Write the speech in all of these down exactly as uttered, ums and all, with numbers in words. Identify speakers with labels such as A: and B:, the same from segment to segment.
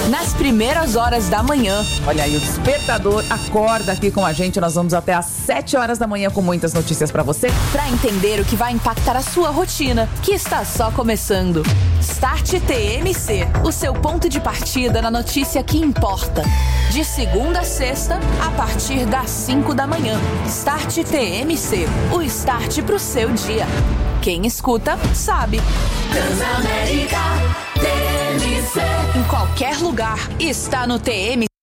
A: nas primeiras horas da manhã.
B: Olha aí, o despertador acorda aqui com a gente. Nós vamos até às sete horas da manhã com muitas notícias pra você.
A: Pra entender o que vai impactar a sua rotina, que está só começando. Start T M C, o seu ponto de partida na notícia que importa. De segunda a sexta, a partir das cinco da manhã. Start T M C, o start pro seu dia. Quem escuta, sabe.
C: Transamérica T M C.
A: Em qualquer lugar, está no T M C.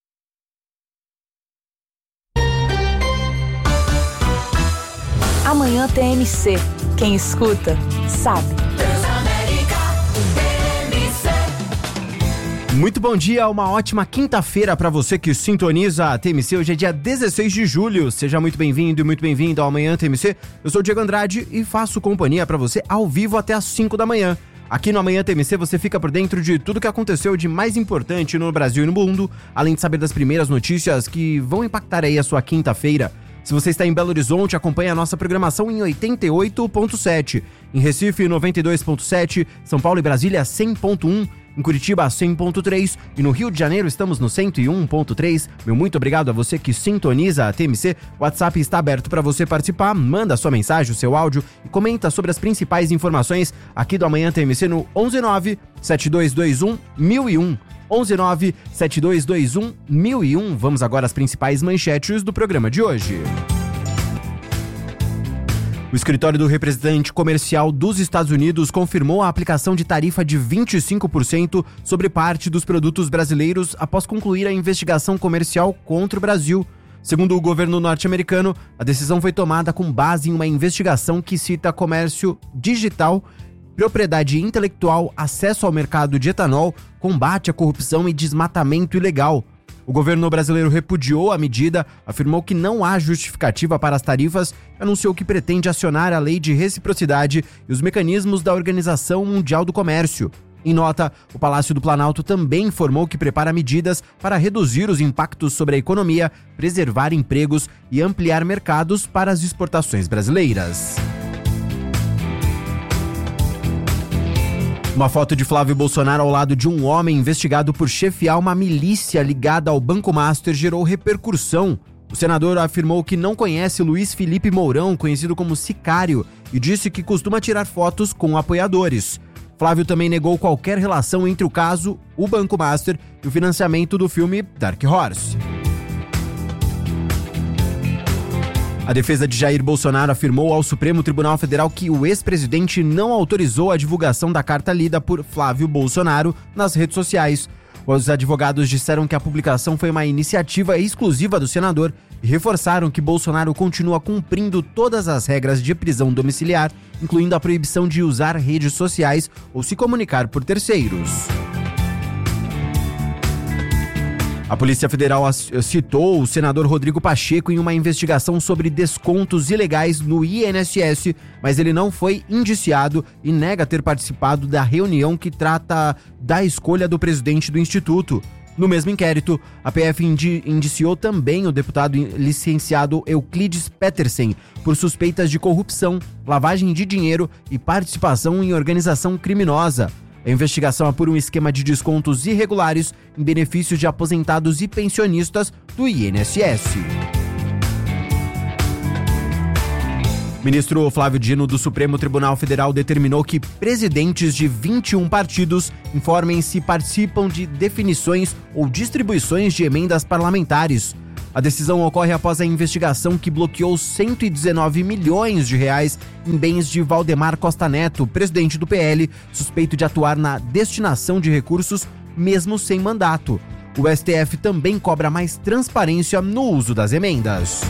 A: Amanhã T M C. Quem escuta, sabe.
C: Transamérica T M C.
D: Muito bom dia, uma ótima quinta-feira para você que sintoniza a T M C. Hoje é dia dezesseis de julho. Seja muito bem-vindo e muito bem-vindo ao Amanhã T M C. Eu sou o Diego Andrade e faço companhia para você ao vivo até às cinco da manhã. Aqui no Amanhã T M C você fica por dentro de tudo que aconteceu de mais importante no Brasil e no mundo, além de saber das primeiras notícias que vão impactar aí a sua quinta-feira. Se você está em Belo Horizonte, acompanhe a nossa programação em oitenta e oito ponto sete, em Recife noventa e dois ponto sete, São Paulo e Brasília cem ponto um, em Curitiba cem ponto três e no Rio de Janeiro estamos no cento e um ponto três. Meu muito obrigado a você que sintoniza a T M C. O WhatsApp está aberto para você participar. Manda sua mensagem, o seu áudio e comenta sobre as principais informações aqui do Amanhã T M C no onze nove sete dois dois um mil e um. onze nove sete dois dois um mil e um. Vamos agora às principais manchetes do programa de hoje. O escritório do representante comercial dos Estados Unidos confirmou a aplicação de tarifa de vinte e cinco por cento sobre parte dos produtos brasileiros após concluir a investigação comercial contra o Brasil. Segundo o governo norte-americano, a decisão foi tomada com base em uma investigação que cita comércio digital, propriedade intelectual, acesso ao mercado de etanol, combate à corrupção e desmatamento ilegal. O governo brasileiro repudiou a medida, afirmou que não há justificativa para as tarifas e anunciou que pretende acionar a lei de reciprocidade e os mecanismos da Organização Mundial do Comércio. Em nota, o Palácio do Planalto também informou que prepara medidas para reduzir os impactos sobre a economia, preservar empregos e ampliar mercados para as exportações brasileiras. Uma foto de Flávio Bolsonaro ao lado de um homem investigado por chefiar uma milícia ligada ao Banco Master gerou repercussão. O senador afirmou que não conhece Luiz Felipe Mourão, conhecido como Sicário, e disse que costuma tirar fotos com apoiadores. Flávio também negou qualquer relação entre o caso, o Banco Master e o financiamento do filme Dark Horse. A defesa de Jair Bolsonaro afirmou ao Supremo Tribunal Federal que o ex-presidente não autorizou a divulgação da carta lida por Flávio Bolsonaro nas redes sociais. Os advogados disseram que a publicação foi uma iniciativa exclusiva do senador e reforçaram que Bolsonaro continua cumprindo todas as regras de prisão domiciliar, incluindo a proibição de usar redes sociais ou se comunicar por terceiros. A Polícia Federal citou o senador Rodrigo Pacheco em uma investigação sobre descontos ilegais no I N S S, mas ele não foi indiciado e nega ter participado da reunião que trata da escolha do presidente do Instituto. No mesmo inquérito, a P F indi- indiciou também o deputado licenciado Euclides Petersen por suspeitas de corrupção, lavagem de dinheiro e participação em organização criminosa. A investigação apura um esquema de descontos irregulares em benefício de aposentados e pensionistas do I N S S. O ministro Flávio Dino do Supremo Tribunal Federal determinou que presidentes de vinte e um partidos informem se participam de definições ou distribuições de emendas parlamentares. A decisão ocorre após a investigação que bloqueou cento e dezenove milhões de reais em bens de Valdemar Costa Neto, presidente do P L, suspeito de atuar na destinação de recursos mesmo sem mandato. O S T F também cobra mais transparência no uso das emendas.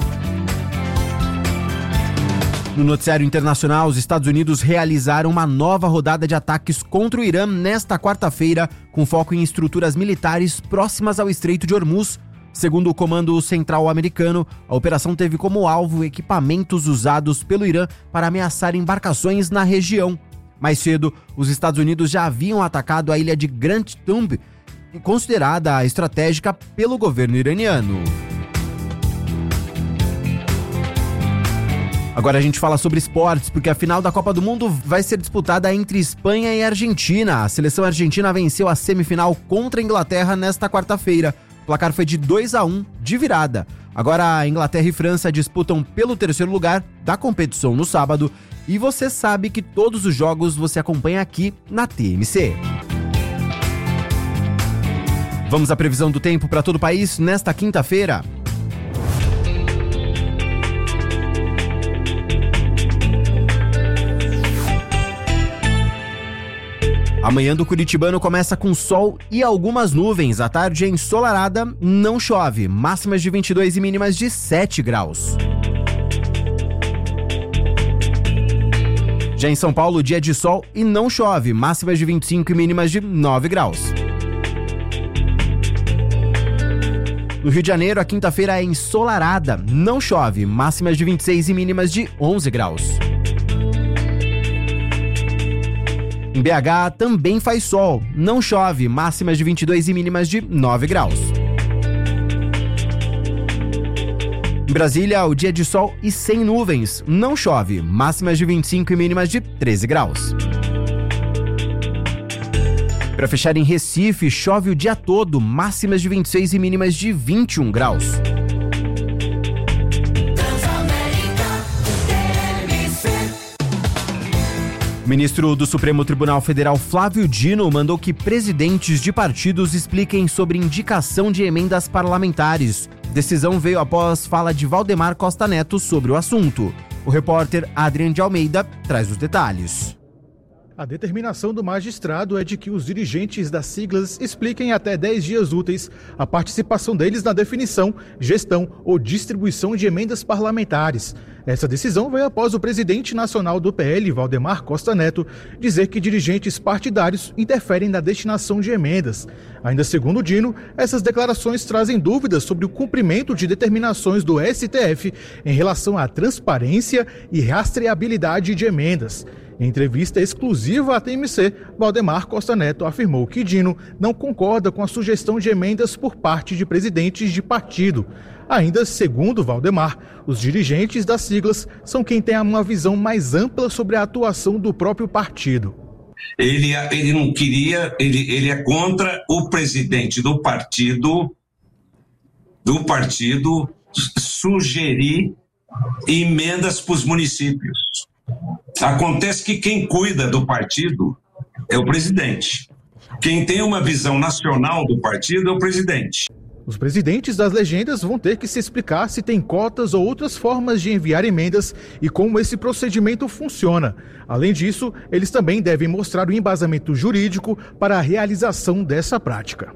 D: No noticiário internacional, os Estados Unidos realizaram uma nova rodada de ataques contra o Irã nesta quarta-feira, com foco em estruturas militares próximas ao Estreito de Hormuz. Segundo o Comando Central americano, a operação teve como alvo equipamentos usados pelo Irã para ameaçar embarcações na região. Mais cedo, os Estados Unidos já haviam atacado a ilha de Grand Thumb, considerada estratégica pelo governo iraniano. Agora a gente fala sobre esportes, porque a final da Copa do Mundo vai ser disputada entre Espanha e Argentina. A seleção argentina venceu a semifinal contra a Inglaterra nesta quarta-feira. O placar foi de dois a um, de virada. Agora a Inglaterra e França disputam pelo terceiro lugar da competição no sábado. E você sabe que todos os jogos você acompanha aqui na T M C. Vamos à previsão do tempo para todo o país nesta quinta-feira. Amanhã do Curitibano começa com sol e algumas nuvens. A tarde é ensolarada, não chove. Máximas de vinte e dois e mínimas de sete graus. Já em São Paulo, dia de sol e não chove. Máximas de vinte e cinco e mínimas de nove graus. No Rio de Janeiro, a quinta-feira é ensolarada, não chove. Máximas de vinte e seis e mínimas de onze graus. Em B H também faz sol, não chove, máximas de vinte e dois e mínimas de nove graus. Em Brasília, o dia de sol e sem nuvens, não chove, máximas de vinte e cinco e mínimas de treze graus. Para fechar em Recife, chove o dia todo, máximas de vinte e seis e mínimas de vinte e um graus. O ministro do Supremo Tribunal Federal, Flávio Dino, mandou que presidentes de partidos expliquem sobre indicação de emendas parlamentares. Decisão veio após fala de Valdemar Costa Neto sobre o assunto. O repórter Adrian de Almeida traz os detalhes.
E: A determinação do magistrado é de que os dirigentes das siglas expliquem até dez dias úteis a participação deles na definição, gestão ou distribuição de emendas parlamentares. Essa decisão veio após o presidente nacional do P L, Valdemar Costa Neto, dizer que dirigentes partidários interferem na destinação de emendas. Ainda segundo Dino, essas declarações trazem dúvidas sobre o cumprimento de determinações do S T F em relação à transparência e rastreabilidade de emendas. Em entrevista exclusiva à T M C, Valdemar Costa Neto afirmou que Dino não concorda com a sugestão de emendas por parte de presidentes de partido. Ainda segundo Valdemar, os dirigentes das siglas são quem tem uma visão mais ampla sobre a atuação do próprio partido.
F: Ele, ele não queria, ele, ele é contra o presidente do partido, do partido sugerir emendas para os municípios. Acontece que quem cuida do partido é o presidente. Quem tem uma visão nacional do partido é o presidente.
E: Os presidentes das legendas vão ter que se explicar se tem cotas ou outras formas de enviar emendas e como esse procedimento funciona. Além disso, eles também devem mostrar o embasamento jurídico para a realização dessa prática.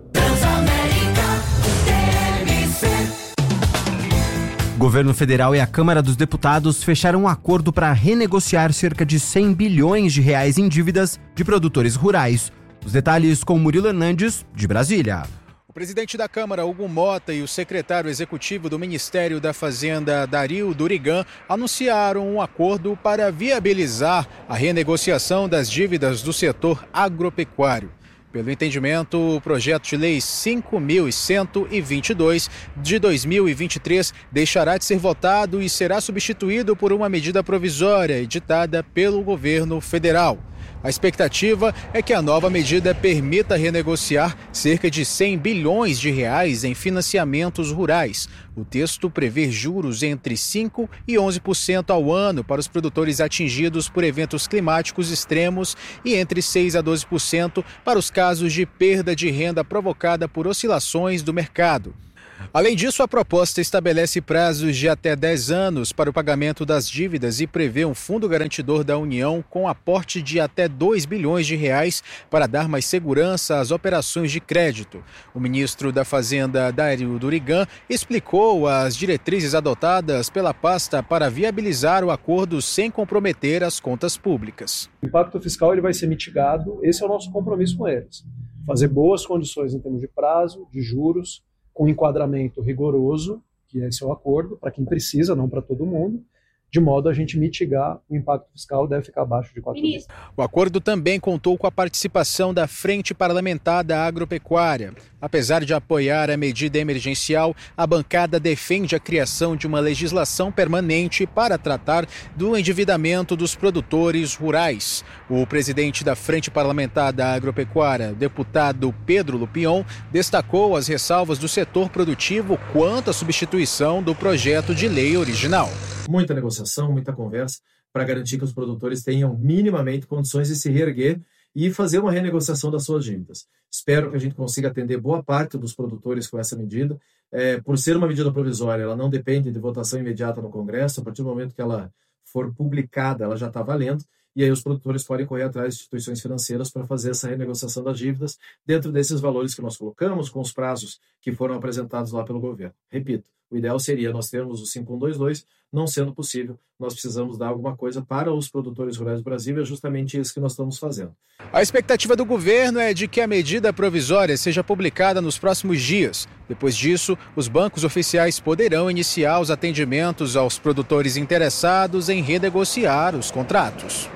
D: O governo federal e a Câmara dos Deputados fecharam um acordo para renegociar cerca de cem bilhões de reais em dívidas de produtores rurais. Os detalhes com Murilo Hernandes, de Brasília.
G: O presidente da Câmara, Hugo Mota, e o secretário executivo do Ministério da Fazenda, Dario Durigan, anunciaram um acordo para viabilizar a renegociação das dívidas do setor agropecuário. Pelo entendimento, o projeto de lei cinco mil cento e vinte e dois de dois mil e vinte e três deixará de ser votado e será substituído por uma medida provisória editada pelo governo federal. A expectativa é que a nova medida permita renegociar cerca de cem bilhões de reais em financiamentos rurais. O texto prevê juros entre cinco e onze por cento ao ano para os produtores atingidos por eventos climáticos extremos e entre seis a doze por cento para os casos de perda de renda provocada por oscilações do mercado. Além disso, a proposta estabelece prazos de até dez anos para o pagamento das dívidas e prevê um fundo garantidor da União com aporte de até dois bilhões de reais para dar mais segurança às operações de crédito. O ministro da Fazenda, Dario Durigan, explicou as diretrizes adotadas pela pasta para viabilizar o acordo sem comprometer as contas públicas.
H: O impacto fiscal ele vai ser mitigado, esse é o nosso compromisso com eles. Fazer boas condições em termos de prazo, de juros, com enquadramento rigoroso, que esse é o acordo, para quem precisa, não para todo mundo, de modo a gente mitigar o impacto fiscal, deve ficar abaixo de quatro mil.
G: O acordo também contou com a participação da Frente Parlamentar da Agropecuária. Apesar de apoiar a medida emergencial, a bancada defende a criação de uma legislação permanente para tratar do endividamento dos produtores rurais. O presidente da Frente Parlamentar da Agropecuária, deputado Pedro Lupion, destacou as ressalvas do setor produtivo quanto à substituição do projeto de lei original.
I: Muita negociação, muita conversa para garantir que os produtores tenham minimamente condições de se reerguer e fazer uma renegociação das suas dívidas. Espero que a gente consiga atender boa parte dos produtores com essa medida. É, por ser uma medida provisória, ela não depende de votação imediata no Congresso. A partir do momento que ela for publicada, ela já está valendo. E aí os produtores podem correr atrás de instituições financeiras para fazer essa renegociação das dívidas dentro desses valores que nós colocamos, com os prazos que foram apresentados lá pelo governo. Repito, o ideal seria nós termos o cinco um dois dois, não sendo possível, nós precisamos dar alguma coisa para os produtores rurais do Brasil e é justamente isso que nós estamos fazendo.
G: A expectativa do governo é de que a medida provisória seja publicada nos próximos dias. Depois disso, os bancos oficiais poderão iniciar os atendimentos aos produtores interessados em renegociar os contratos.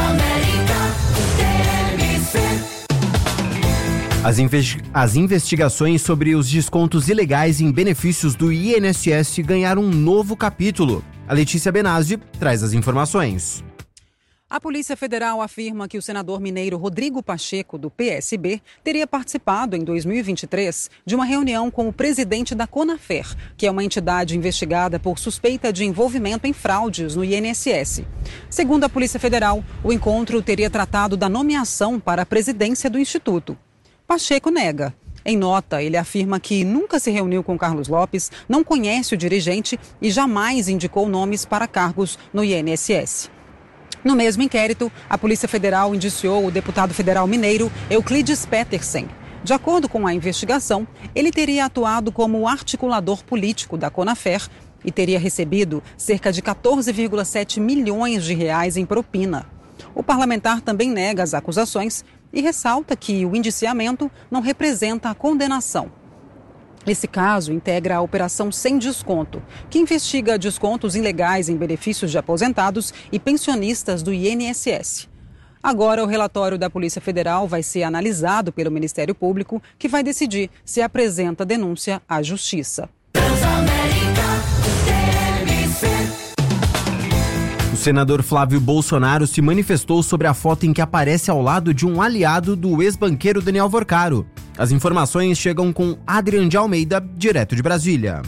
D: As, investi- as investigações sobre os descontos ilegais em benefícios do I N S S ganharam um novo capítulo. A Letícia Benazzi traz as informações.
J: A Polícia Federal afirma que o senador mineiro Rodrigo Pacheco, do P S B, teria participado em dois mil e vinte e três de uma reunião com o presidente da Conafer, que é uma entidade investigada por suspeita de envolvimento em fraudes no I N S S. Segundo a Polícia Federal, o encontro teria tratado da nomeação para a presidência do Instituto. Pacheco nega. Em nota, ele afirma que nunca se reuniu com Carlos Lopes, não conhece o dirigente e jamais indicou nomes para cargos no I N S S. No mesmo inquérito, a Polícia Federal indiciou o deputado federal mineiro Euclides Petersen. De acordo com a investigação, ele teria atuado como articulador político da Conafer e teria recebido cerca de quatorze vírgula sete milhões de reais em propina. O parlamentar também nega as acusações e ressalta que o indiciamento não representa a condenação. Esse caso integra a Operação Sem Desconto, que investiga descontos ilegais em benefícios de aposentados e pensionistas do I N S S. Agora, o relatório da Polícia Federal vai ser analisado pelo Ministério Público, que vai decidir se apresenta denúncia à Justiça.
D: O senador Flávio Bolsonaro se manifestou sobre a foto em que aparece ao lado de um aliado do ex-banqueiro Daniel Vorcaro. As informações chegam com Adrian de Almeida, direto de Brasília.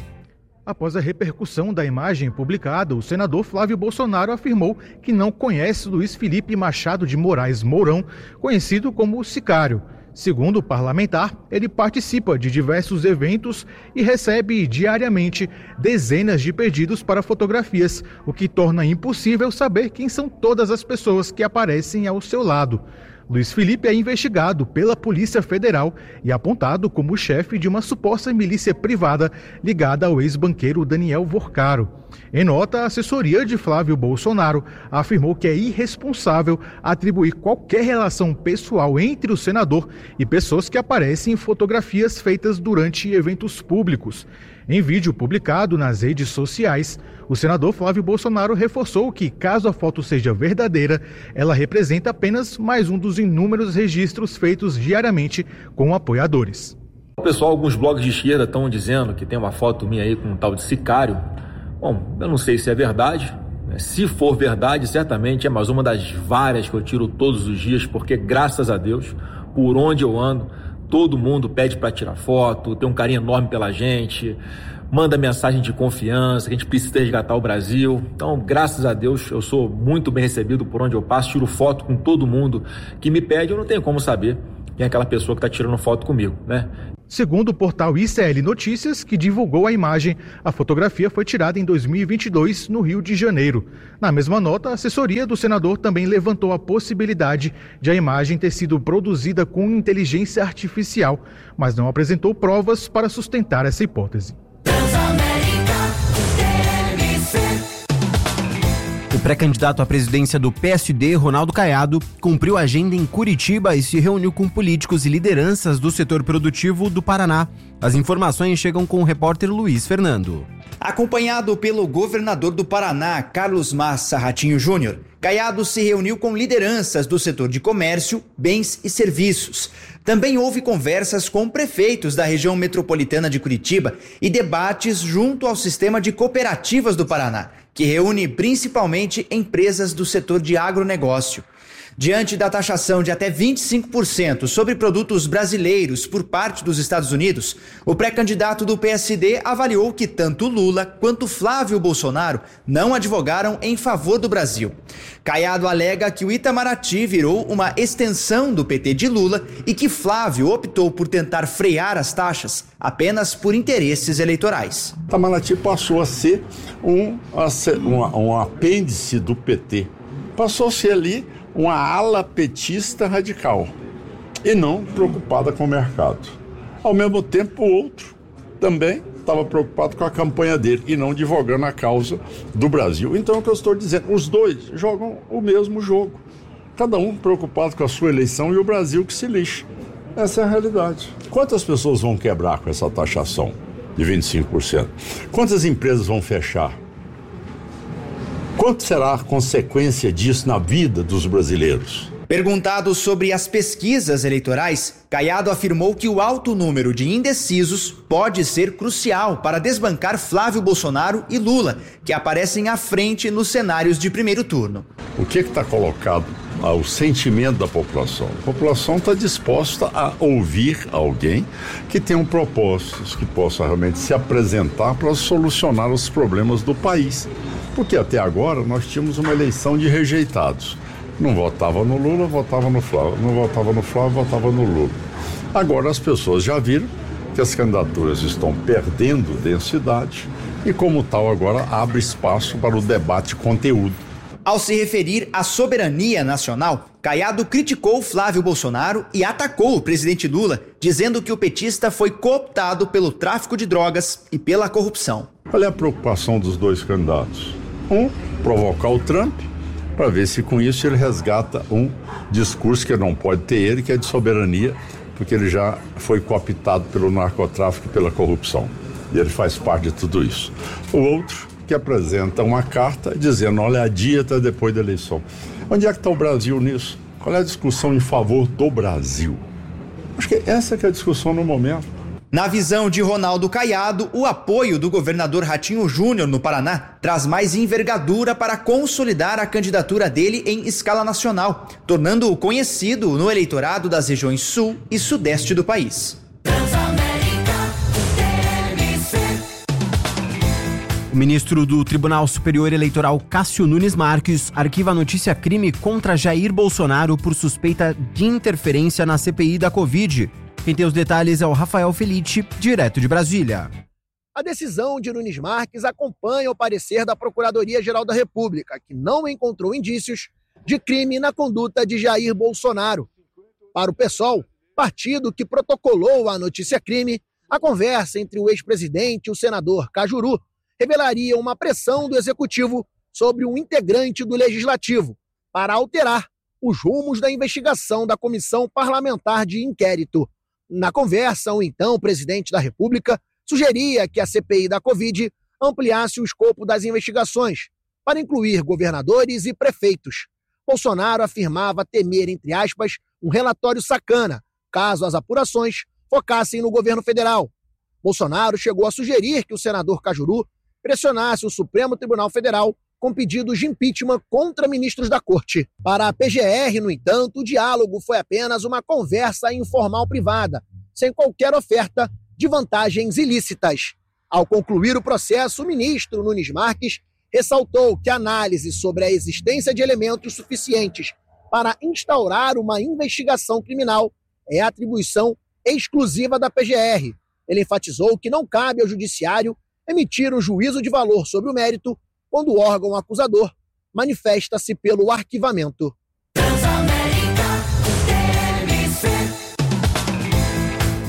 E: Após a repercussão da imagem publicada, o senador Flávio Bolsonaro afirmou que não conhece Luiz Felipe Machado de Moraes Mourão, conhecido como Sicário. Segundo o parlamentar, ele participa de diversos eventos e recebe diariamente dezenas de pedidos para fotografias, o que torna impossível saber quem são todas as pessoas que aparecem ao seu lado. Luiz Felipe é investigado pela Polícia Federal e apontado como chefe de uma suposta milícia privada ligada ao ex-banqueiro Daniel Vorcaro. Em nota, a assessoria de Flávio Bolsonaro afirmou que é irresponsável atribuir qualquer relação pessoal entre o senador e pessoas que aparecem em fotografias feitas durante eventos públicos. Em vídeo publicado nas redes sociais, o senador Flávio Bolsonaro reforçou que, caso a foto seja verdadeira, ela representa apenas mais um dos inúmeros registros feitos diariamente com apoiadores.
K: O pessoal, alguns blogs de esquerda estão dizendo que tem uma foto minha aí com um tal de Sicário. Bom, eu não sei se é verdade. Se for verdade, certamente é mais uma das várias que eu tiro todos os dias, porque, graças a Deus, por onde eu ando, todo mundo pede para tirar foto, tem um carinho enorme pela gente, manda mensagem de confiança, que a gente precisa resgatar o Brasil. Então, graças a Deus, eu sou muito bem recebido por onde eu passo, tiro foto com todo mundo que me pede, eu não tenho como saber quem é aquela pessoa que está tirando foto comigo, né?
E: Segundo o portal I C L Notícias, que divulgou a imagem, a fotografia foi tirada em dois mil e vinte e dois, no Rio de Janeiro. Na mesma nota, a assessoria do senador também levantou a possibilidade de a imagem ter sido produzida com inteligência artificial, mas não apresentou provas para sustentar essa hipótese.
D: O pré-candidato à presidência do P S D, Ronaldo Caiado, cumpriu a agenda em Curitiba e se reuniu com políticos e lideranças do setor produtivo do Paraná. As informações chegam com o repórter Luiz Fernando.
L: Acompanhado pelo governador do Paraná, Carlos Massa Ratinho Júnior, Caiado se reuniu com lideranças do setor de comércio, bens e serviços. Também houve conversas com prefeitos da região metropolitana de Curitiba e debates junto ao sistema de cooperativas do Paraná, que reúne principalmente empresas do setor de agronegócio. Diante da taxação de até vinte e cinco por cento sobre produtos brasileiros por parte dos Estados Unidos, o pré-candidato do P S D avaliou que tanto Lula quanto Flávio Bolsonaro não advogaram em favor do Brasil. Caiado alega que o Itamaraty virou uma extensão do P T de Lula e que Flávio optou por tentar frear as taxas apenas por interesses eleitorais.
M: Itamaraty passou a ser um, a ser um, um apêndice do P T. Passou a ser ali uma ala petista radical e não preocupada com o mercado. Ao mesmo tempo, o outro também estava preocupado com a campanha dele e não divulgando a causa do Brasil. Então, é o que eu estou dizendo, os dois jogam o mesmo jogo, cada um preocupado com a sua eleição e o Brasil que se lixe. Essa é a realidade. Quantas pessoas vão quebrar com essa taxação de vinte e cinco por cento? Quantas empresas vão fechar? Quanto será a consequência disso na vida dos brasileiros?
L: Perguntado sobre as pesquisas eleitorais, Caiado afirmou que o alto número de indecisos pode ser crucial para desbancar Flávio Bolsonaro e Lula, que aparecem à frente nos cenários de primeiro turno.
M: O que está colocado ao sentimento da população? A população está disposta a ouvir alguém que tenha um propósitos, que possa realmente se apresentar para solucionar os problemas do país. Porque até agora nós tínhamos uma eleição de rejeitados. Não votava no Lula, votava no Flávio. Não votava no Flávio, votava no Lula. Agora as pessoas já viram que as candidaturas estão perdendo densidade e, como tal, agora abre espaço para o debate conteúdo.
L: Ao se referir à soberania nacional, Caiado criticou Flávio Bolsonaro e atacou o presidente Lula, dizendo que o petista foi cooptado pelo tráfico de drogas e pela corrupção.
M: Qual é a preocupação dos dois candidatos? Um, provocar o Trump, para ver se com isso ele resgata um discurso que não pode ter ele, que é de soberania, porque ele já foi cooptado pelo narcotráfico e pela corrupção. E ele faz parte de tudo isso. O outro, que apresenta uma carta dizendo, olha, a dieta depois da eleição. Onde é que está o Brasil nisso? Qual é a discussão em favor do Brasil? Acho que essa que é a discussão no momento.
L: Na visão de Ronaldo Caiado, o apoio do governador Ratinho Júnior no Paraná traz mais envergadura para consolidar a candidatura dele em escala nacional, tornando-o conhecido no eleitorado das regiões sul e sudeste do país.
D: O ministro do Tribunal Superior Eleitoral, Cássio Nunes Marques, arquiva a notícia crime contra Jair Bolsonaro por suspeita de interferência na C P I da Covid. Quem tem os detalhes é o Rafael Felice, direto de Brasília.
N: A decisão de Nunes Marques acompanha o parecer da Procuradoria-Geral da República, que não encontrou indícios de crime na conduta de Jair Bolsonaro. Para o PSOL, partido que protocolou a notícia-crime, a conversa entre o ex-presidente e o senador Cajuru revelaria uma pressão do Executivo sobre um integrante do Legislativo para alterar os rumos da investigação da Comissão Parlamentar de Inquérito. Na conversa, o então presidente da República sugeria que a C P I da Covid ampliasse o escopo das investigações para incluir governadores e prefeitos. Bolsonaro afirmava temer, entre aspas, um relatório sacana, caso as apurações focassem no governo federal. Bolsonaro chegou a sugerir que o senador Cajuru pressionasse o Supremo Tribunal Federal com pedidos de impeachment contra ministros da Corte. Para a P G R, no entanto, o diálogo foi apenas uma conversa informal privada, sem qualquer oferta de vantagens ilícitas. Ao concluir o processo, o ministro Nunes Marques ressaltou que a análise sobre a existência de elementos suficientes para instaurar uma investigação criminal é atribuição exclusiva da P G R. Ele enfatizou que não cabe ao judiciário emitir um juízo de valor sobre o mérito quando o órgão acusador manifesta-se pelo arquivamento.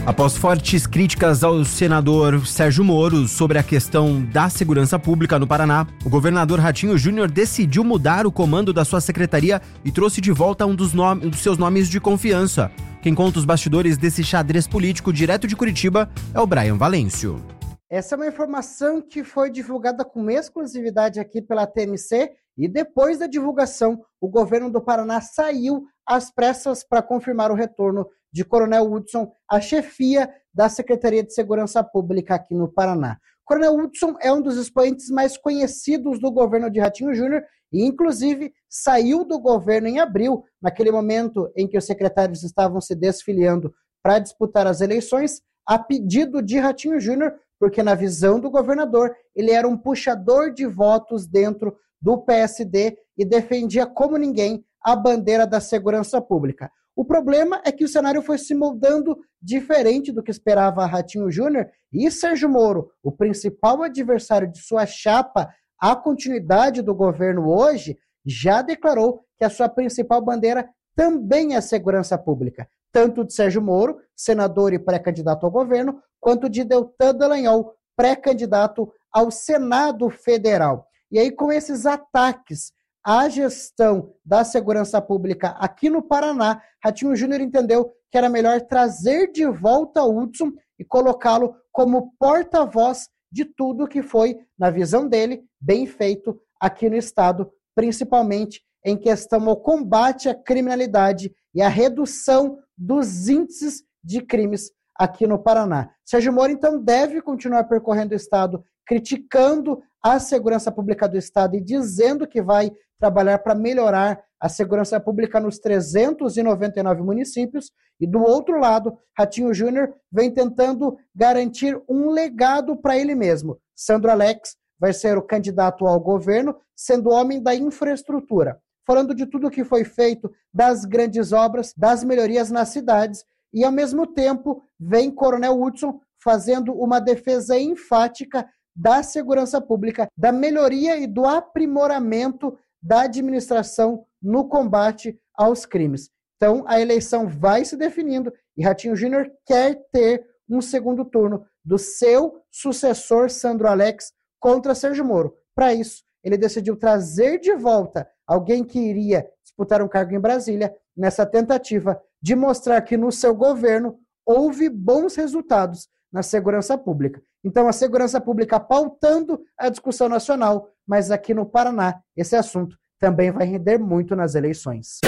D: Após fortes críticas ao senador Sérgio Moro sobre a questão da segurança pública no Paraná, o governador Ratinho Júnior decidiu mudar o comando da sua secretaria e trouxe de volta um dos, nome, um dos seus nomes de confiança. Quem conta os bastidores desse xadrez político direto de Curitiba é o Brian Valêncio.
O: Essa é uma informação que foi divulgada com exclusividade aqui pela T M C e depois da divulgação, o governo do Paraná saiu às pressas para confirmar o retorno de Coronel Hudson à chefia da Secretaria de Segurança Pública aqui no Paraná. Coronel Hudson é um dos expoentes mais conhecidos do governo de Ratinho Júnior e, inclusive, saiu do governo em abril, naquele momento em que os secretários estavam se desfiliando para disputar as eleições, a pedido de Ratinho Júnior, porque na visão do governador, ele era um puxador de votos dentro do P S D e defendia como ninguém a bandeira da segurança pública. O problema é que o cenário foi se moldando diferente do que esperava Ratinho Júnior e Sérgio Moro, o principal adversário de sua chapa à continuidade do governo hoje, já declarou que a sua principal bandeira também é a segurança pública, tanto de Sérgio Moro, senador e pré-candidato ao governo, quanto de Deltan Dallagnol, pré-candidato ao Senado Federal. E aí, com esses ataques à gestão da segurança pública aqui no Paraná, Ratinho Júnior entendeu que era melhor trazer de volta o Hudson e colocá-lo como porta-voz de tudo que foi, na visão dele, bem feito aqui no estado, principalmente em questão ao combate à criminalidade e à redução dos índices de crimes aqui no Paraná. Sérgio Moro, então, deve continuar percorrendo o estado, criticando a segurança pública do estado e dizendo que vai trabalhar para melhorar a segurança pública nos trezentos e noventa e nove municípios. E, do outro lado, Ratinho Júnior vem tentando garantir um legado para ele mesmo. Sandro Alex vai ser o candidato ao governo, sendo homem da infraestrutura, falando de tudo que foi feito, das grandes obras, das melhorias nas cidades, e, ao mesmo tempo, vem Coronel Hudson fazendo uma defesa enfática da segurança pública, da melhoria e do aprimoramento da administração no combate aos crimes. Então, a eleição vai se definindo e Ratinho Júnior quer ter um segundo turno do seu sucessor, Sandro Alex, contra Sérgio Moro. Para isso, ele decidiu trazer de volta alguém que iria disputar um cargo em Brasília, nessa tentativa de mostrar que no seu governo houve bons resultados na segurança pública. Então, a segurança pública pautando a discussão nacional, mas aqui no Paraná, esse assunto também vai render muito nas eleições.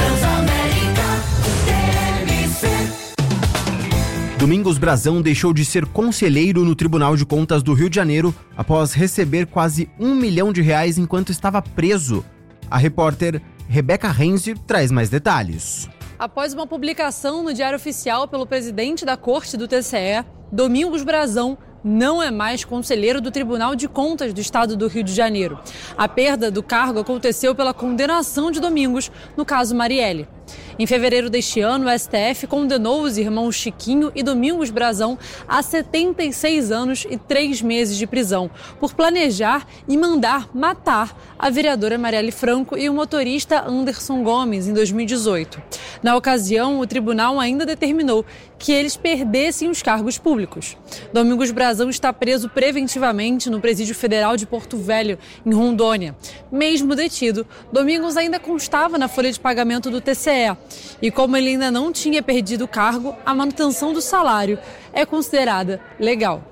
D: Domingos Brazão deixou de ser conselheiro no Tribunal de Contas do Rio de Janeiro após receber quase um milhão de reais enquanto estava preso. A repórter Rebeca Renzi traz mais detalhes.
P: Após uma publicação no Diário Oficial pelo presidente da Corte do T C E, Domingos Brazão não é mais conselheiro do Tribunal de Contas do Estado do Rio de Janeiro. A perda do cargo aconteceu pela condenação de Domingos no caso Marielle. Em fevereiro deste ano, o S T F condenou os irmãos Chiquinho e Domingos Brazão a setenta e seis anos e três meses de prisão por planejar e mandar matar a vereadora Marielle Franco e o motorista Anderson Gomes em dois mil e dezoito. Na ocasião, o tribunal ainda determinou que eles perdessem os cargos públicos. Domingos Brazão está preso preventivamente no Presídio Federal de Porto Velho, em Rondônia. Mesmo detido, Domingos ainda constava na folha de pagamento do T C E. E como ele ainda não tinha perdido o cargo, a manutenção do salário é considerada legal.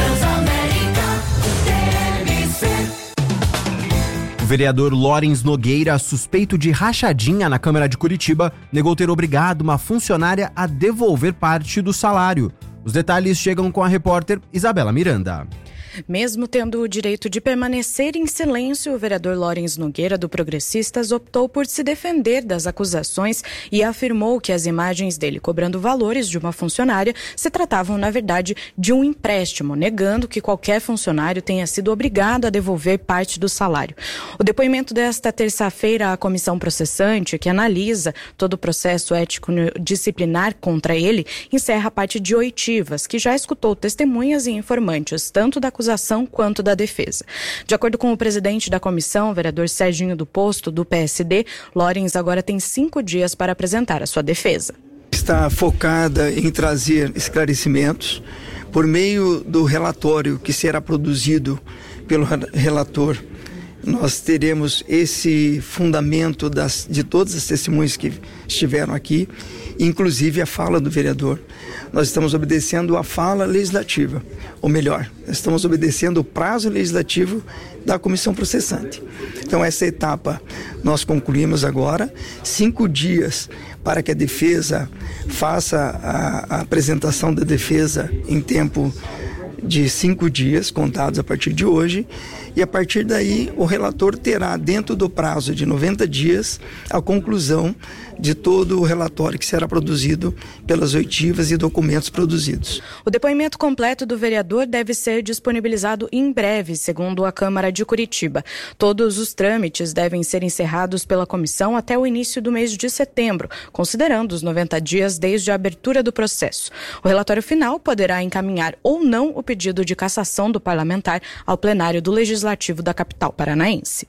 D: O vereador Lawrence Nogueira, suspeito de rachadinha na Câmara de Curitiba, negou ter obrigado uma funcionária a devolver parte do salário. Os detalhes chegam com a repórter Isabela Miranda.
Q: Mesmo tendo o direito de permanecer em silêncio, o vereador Lawrence Nogueira, do Progressistas, optou por se defender das acusações e afirmou que as imagens dele cobrando valores de uma funcionária se tratavam, na verdade, de um empréstimo, negando que qualquer funcionário tenha sido obrigado a devolver parte do salário. O depoimento desta terça-feira à comissão processante, que analisa todo o processo ético-disciplinar contra ele, encerra a parte de oitivas, que já escutou testemunhas e informantes, tanto da acusação acusação quanto da defesa. De acordo com o presidente da comissão, o vereador Serginho do Posto, do P S D, Lawrence agora tem cinco dias para apresentar a sua defesa.
R: está focada em trazer esclarecimentos por meio do relatório que será produzido pelo relator. Nós teremos esse fundamento das, de todas as testemunhas que estiveram aqui, inclusive a fala do vereador. Nós estamos obedecendo a fala legislativa, ou melhor, estamos obedecendo o prazo legislativo da comissão processante. Então essa etapa nós concluímos agora, cinco dias para que a defesa faça a, a apresentação da defesa em tempo de cinco dias, contados a partir de hoje, e a partir daí o relator terá, dentro do prazo de noventa dias, a conclusão de todo o relatório que será produzido pelas oitivas e documentos produzidos.
Q: O depoimento completo do vereador deve ser disponibilizado em breve, segundo a Câmara de Curitiba. Todos os trâmites devem ser encerrados pela comissão até o início do mês de setembro, considerando os noventa dias desde a abertura do processo. O relatório final poderá encaminhar ou não o pedido de cassação do parlamentar ao plenário do Legislativo da capital paranaense.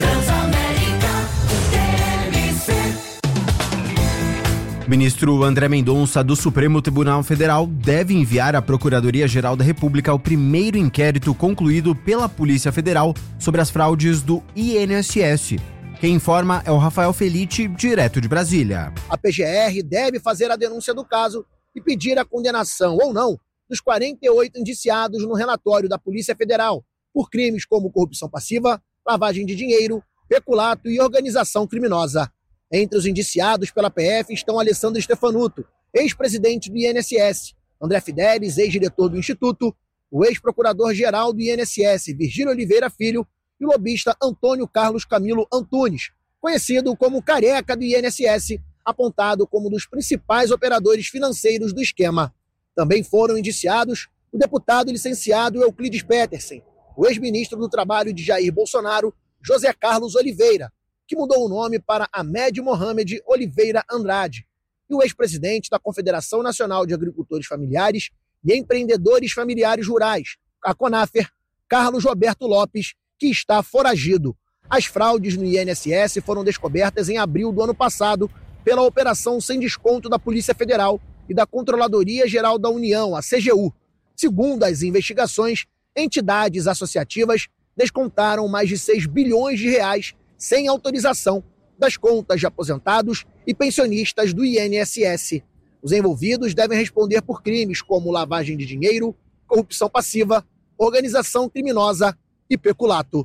D: O ministro André Mendonça, do Supremo Tribunal Federal, deve enviar à Procuradoria-Geral da República o primeiro inquérito concluído pela Polícia Federal sobre as fraudes do I N S S. Quem informa é o Rafael Felite, direto de Brasília.
N: A P G R deve fazer a denúncia do caso e pedir a condenação ou não dos quarenta e oito indiciados no relatório da Polícia Federal por crimes como corrupção passiva, lavagem de dinheiro, peculato e organização criminosa. Entre os indiciados pela P F estão Alessandro Stefanuto, ex-presidente do I N S S, André Fidelis, ex-diretor do Instituto, o ex-procurador-geral do I N S S, Virgílio Oliveira Filho, e o lobista Antônio Carlos Camilo Antunes, conhecido como Careca do I N S S, apontado como um dos principais operadores financeiros do esquema. Também foram indiciados o deputado licenciado Euclides Petersen, o ex-ministro do Trabalho de Jair Bolsonaro, José Carlos Oliveira, que mudou o nome para Ahmed Mohamed Oliveira Andrade, e o ex-presidente da Confederação Nacional de Agricultores Familiares e Empreendedores Familiares Rurais, a CONAFER, Carlos Roberto Lopes, que está foragido. As fraudes no I N S S foram descobertas em abril do ano passado pela Operação Sem Desconto da Polícia Federal e da Controladoria Geral da União, a C G U. Segundo as investigações, entidades associativas descontaram mais de seis bilhões de reais sem autorização das contas de aposentados e pensionistas do I N S S. Os envolvidos devem responder por crimes como lavagem de dinheiro, corrupção passiva, organização criminosa e peculato.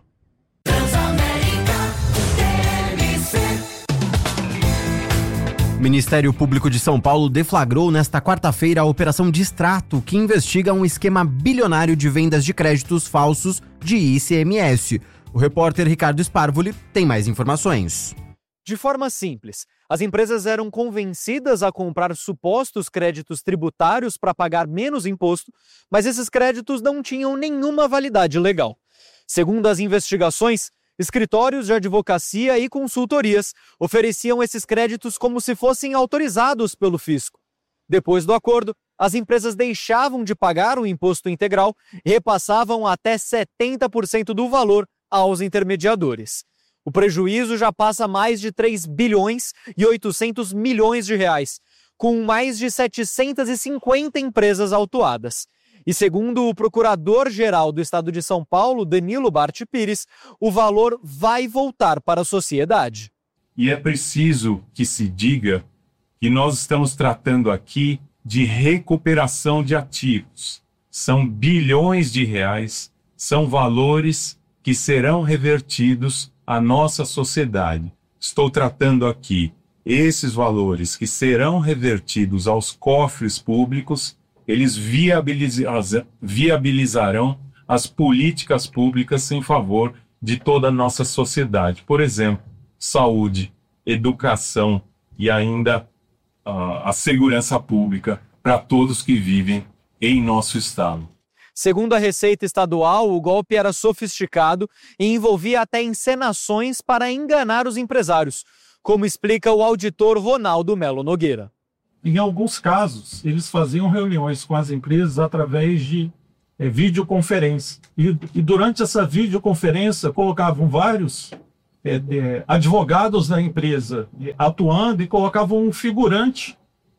D: O Ministério Público de São Paulo deflagrou nesta quarta-feira a Operação Distrato, que investiga um esquema bilionário de vendas de créditos falsos de I C M S. O repórter Ricardo Sparvoli tem mais informações.
S: De forma simples, as empresas eram convencidas a comprar supostos créditos tributários para pagar menos imposto, mas esses créditos não tinham nenhuma validade legal. Segundo as investigações, escritórios de advocacia e consultorias ofereciam esses créditos como se fossem autorizados pelo fisco. Depois do acordo, as empresas deixavam de pagar o imposto integral e repassavam até setenta por cento do valor aos intermediadores. O prejuízo já passa mais de três bilhões e oitocentos milhões de reais, com mais de setecentas e cinquenta empresas autuadas. E segundo o procurador-geral do estado de São Paulo, Danilo Bart Pires, o valor vai voltar para a sociedade.
T: E é preciso que se diga que nós estamos tratando aqui de recuperação de ativos. São bilhões de reais, são valores que serão revertidos à nossa sociedade. Estou tratando aqui esses valores que serão revertidos aos cofres públicos. Eles viabiliza- viabilizarão as políticas públicas em favor de toda a nossa sociedade. Por exemplo, saúde, educação e ainda uh, a segurança pública para todos que vivem em nosso estado.
S: Segundo a Receita Estadual, o golpe era sofisticado e envolvia até encenações para enganar os empresários, como explica o auditor Ronaldo Melo Nogueira.
T: Em alguns casos, eles faziam reuniões com as empresas através de é, videoconferência. E, e durante essa videoconferência, colocavam vários é, é, advogados da empresa atuando e colocavam um figurante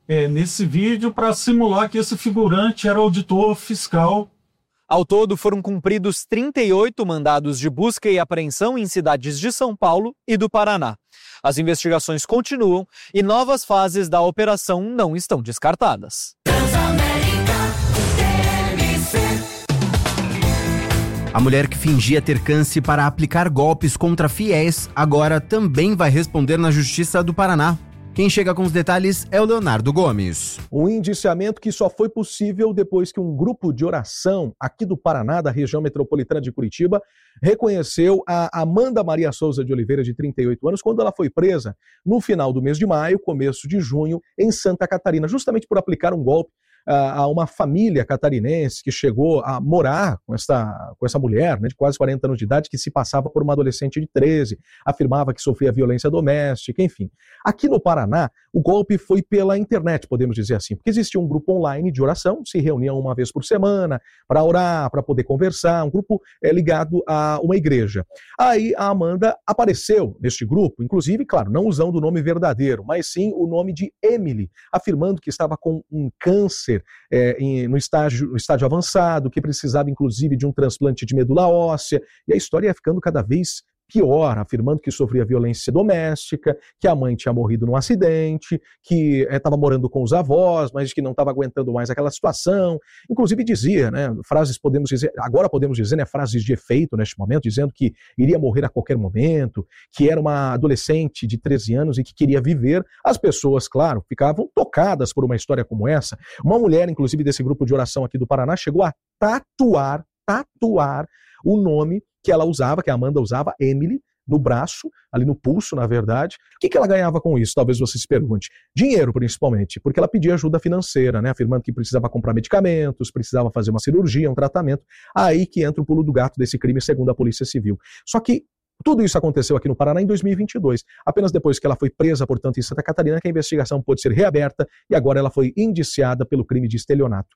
T: é, nesse vídeo para simular que esse figurante era auditor fiscal.
S: Ao todo, foram cumpridos trinta e oito mandados de busca e apreensão em cidades de São Paulo e do Paraná. As investigações continuam e novas fases da operação não estão descartadas.
D: A mulher que fingia ter câncer para aplicar golpes contra fiéis agora também vai responder na Justiça do Paraná. Quem chega com os detalhes é o Leonardo Gomes.
U: Um indiciamento que só foi possível depois que um grupo de oração aqui do Paraná, da região metropolitana de Curitiba, reconheceu a Amanda Maria Souza de Oliveira, de trinta e oito anos, quando ela foi presa no final do mês de maio, começo de junho, em Santa Catarina, justamente por aplicar um golpe a uma família catarinense que chegou a morar com essa, com essa mulher, né, de quase quarenta anos de idade, que se passava por uma adolescente de treze, afirmava que sofria violência doméstica, enfim. Aqui no Paraná, o golpe foi pela internet, podemos dizer assim, porque existia um grupo online de oração, se reuniam uma vez por semana para orar, para poder conversar, um grupo é, ligado a uma igreja. Aí a Amanda apareceu neste grupo, inclusive, claro, não usando o nome verdadeiro, mas sim o nome de Emily, afirmando que estava com um câncer É, em, no, estágio, no estágio avançado, que precisava inclusive de um transplante de medula óssea, e a história ia ficando cada vez pior, afirmando que sofria violência doméstica, que a mãe tinha morrido num acidente, que estava é, morando com os avós, mas que não estava aguentando mais aquela situação. Inclusive dizia, né, frases podemos dizer, agora podemos dizer, né, frases de efeito neste momento, dizendo que iria morrer a qualquer momento, que era uma adolescente de treze anos e que queria viver. As pessoas, claro, ficavam tocadas por uma história como essa. Uma mulher, inclusive, desse grupo de oração aqui do Paraná, chegou a tatuar, tatuar o nome que ela usava, que a Amanda usava, Emily, no braço, ali no pulso, na verdade. O que, que ela ganhava com isso? Talvez você se pergunte. Dinheiro, principalmente, porque ela pedia ajuda financeira, né? Afirmando que precisava comprar medicamentos, precisava fazer uma cirurgia, um tratamento. Aí que entra o pulo do gato desse crime, segundo a Polícia Civil. Só que tudo isso aconteceu aqui no Paraná em dois mil e vinte e dois. Apenas depois que ela foi presa, portanto, em Santa Catarina, que a investigação pôde ser reaberta e agora ela foi indiciada pelo crime de estelionato.